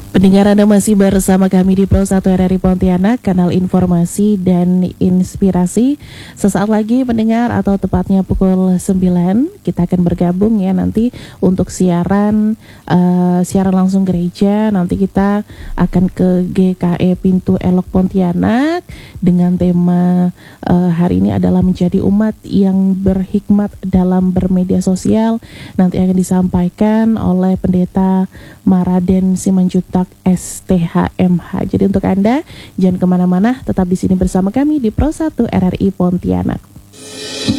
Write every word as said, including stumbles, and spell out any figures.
Pendengar, Anda masih bersama kami di Pro satu R R I Pontianak, kanal informasi dan inspirasi. Sesaat lagi pendengar, atau tepatnya pukul sembilan, kita akan bergabung ya nanti untuk siaran uh, siaran langsung gereja. Nanti kita akan ke G K E Pintu Elok Pontianak dengan tema uh, hari ini adalah menjadi umat yang berhikmat dalam bermedia sosial. Nanti akan disampaikan oleh Pendeta Maraden Simanjuntak S T H M H. Jadi untuk Anda jangan kemana-mana, tetap di sini bersama kami di Pro satu R R I Pontianak.